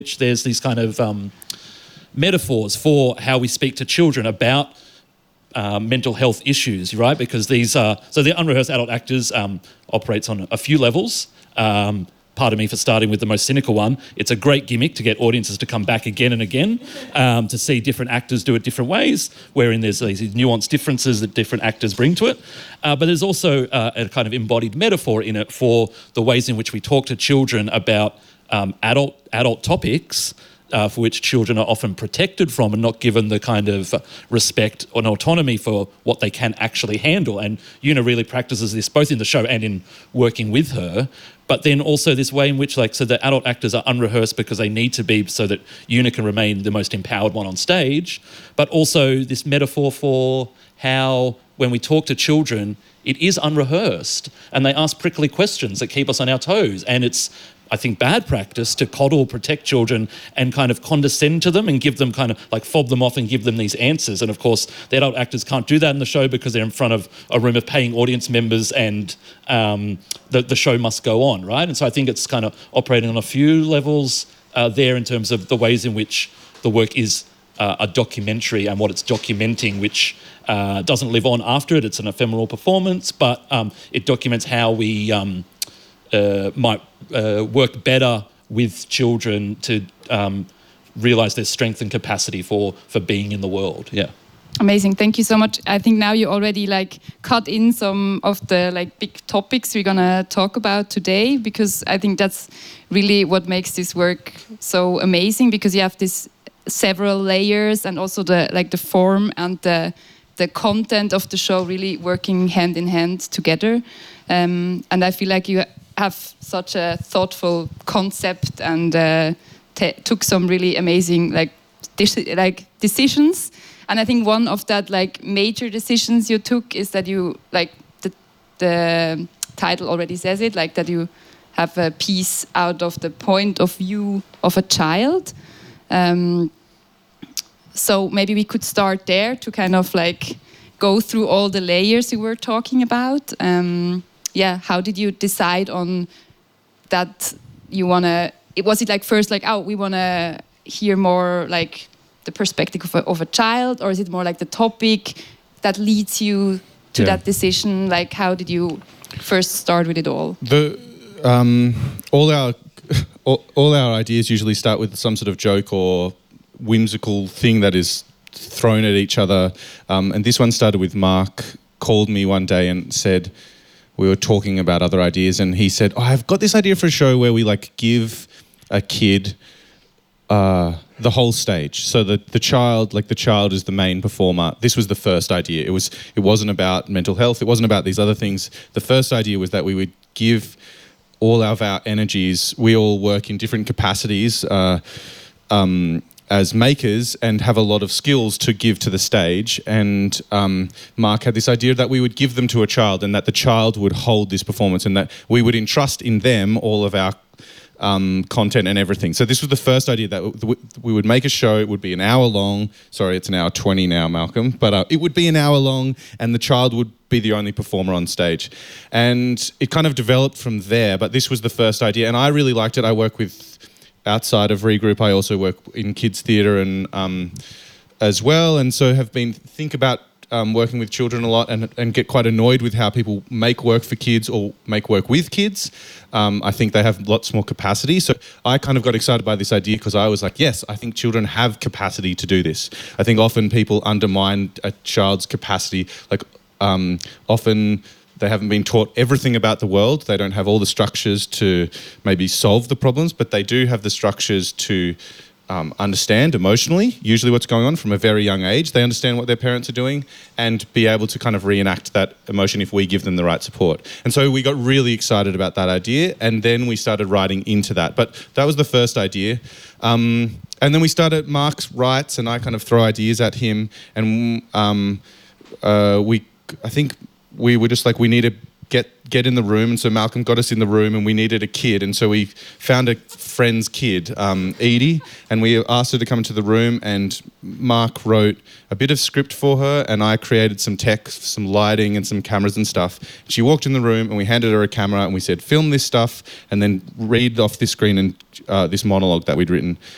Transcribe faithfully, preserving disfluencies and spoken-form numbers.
there's these kind of um, metaphors for how we speak to children about uh, mental health issues, right? Because these are, so the unrehearsed adult actors um, operates on a few levels. Um, pardon me for starting with the most cynical one. It's a great gimmick to get audiences to come back again and again, um, to see different actors do it different ways, wherein there's these nuanced differences that different actors bring to it. Uh, but there's also uh, a kind of embodied metaphor in it for the ways in which we talk to children about um, adult adult topics, Uh, for which children are often protected from and not given the kind of respect and autonomy for what they can actually handle. And Una really practices this both in the show and in working with her. But then also this way in which, like, so the adult actors are unrehearsed because they need to be so that Una can remain the most empowered one on stage. But also this metaphor for how when we talk to children, it is unrehearsed and they ask prickly questions that keep us on our toes. And it's, I think, bad practice to coddle, protect children and kind of condescend to them and give them kind of like fob them off and give them these answers. And of course, the adult actors can't do that in the show because they're in front of a room of paying audience members and um, the, the show must go on, right? And so I think it's kind of operating on a few levels uh, there in terms of the ways in which the work is uh, a documentary and what it's documenting, which uh, doesn't live on after it. It's an ephemeral performance, but um, it documents how we um, uh, might uh, work better with children to um, realise their strength and capacity for for being in the world. Yeah. Amazing, thank you so much. I think now you already like cut in some of the like big topics we're gonna talk about today, because I think that's really what makes this work so amazing, because you have this several layers and also the like the form and the the content of the show really working hand in hand together. Um, and I feel like you have such a thoughtful concept and uh, t- took some really amazing like dis- like decisions. And I think one of that like major decisions you took is that you like the the title already says it, like that you have a piece out of the point of view of a child. Um, so maybe we could start there to kind of like go through all the layers you were talking about. Um, yeah, how did you decide on that you want to, it was it like first like, oh, we want to hear more like the perspective of a, of a child, or is it more like the topic that leads you to yeah. that decision? Like, how did you first start with it all? The um, all our all, all our ideas usually start with some sort of joke or whimsical thing that is thrown at each other. Um, and this one started with Mark called me one day and said, we were talking about other ideas, and he said, oh, I've got this idea for a show where we like give a kid uh, the whole stage. So that the child, like the child is the main performer. This was the first idea. It was, it wasn't about mental health. It wasn't about these other things. The first idea was that we would give all of our energies. We all work in different capacities uh, um, as makers and have a lot of skills to give to the stage. And um, Mark had this idea that we would give them to a child and that the child would hold this performance and that we would entrust in them all of our um, content and everything. So this was the first idea, that we would make a show. It would be an hour long. Sorry, it's an hour twenty now, Malcolm. But uh, it would be an hour long and the child would be the only performer on stage. And it kind of developed from there. But this was the first idea. And I really liked it. I work with outside of Regroup, I also work in kids theatre and um, as well, and so have been think about um, working with children a lot, and and get quite annoyed with how people make work for kids or make work with kids. Um, I think they have lots more capacity. So I kind of got excited by this idea because I was like, yes, I think children have capacity to do this. I think often people undermine a child's capacity, like um, often. They haven't been taught everything about the world. They don't have all the structures to maybe solve the problems, but they do have the structures to um, understand emotionally, usually what's going on from a very young age. They understand what their parents are doing and be able to kind of reenact that emotion if we give them the right support. And so we got really excited about that idea, and then we started writing into that. But that was the first idea. Um, and then we started, Mark writes, and I kind of throw ideas at him, and um, uh, we, I think, we were just like, we need to get get in the room. And so Malcolm got us in the room and we needed a kid. And so we found a friend's kid, um, Edie, and we asked her to come into the room, and Mark wrote a bit of script for her and I created some text, some lighting and some cameras and stuff. She walked in the room and we handed her a camera and we said, film this stuff and then read off this screen and uh, this monologue that we'd written.